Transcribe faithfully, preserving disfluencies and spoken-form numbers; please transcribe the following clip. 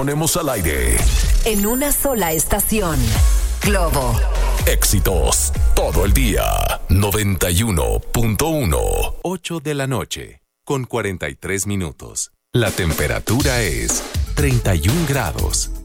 ponemos al aire. En una sola estación. Globo. Éxitos todo el día. noventa y uno punto uno. ocho de la noche, con cuarenta y tres minutos. La temperatura es treinta y un grados.